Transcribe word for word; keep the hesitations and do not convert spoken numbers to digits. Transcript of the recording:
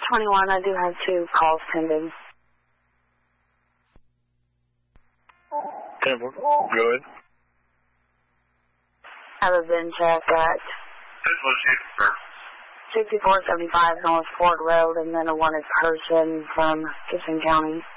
twenty-one, I do have two calls pending. ten four, go ahead. I have a VIN check at sixty-four seventy-five North Ford Road, and then a wanted person from Kissimmee County.